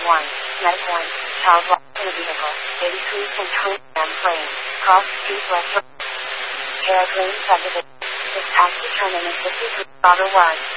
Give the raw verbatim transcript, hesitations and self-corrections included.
one. Medic one. Child lost in a vehicle. eighty-three Centurion plane. Cross street west. Peregrine subdivision. This taxi terminus fifty-three. Daughter one.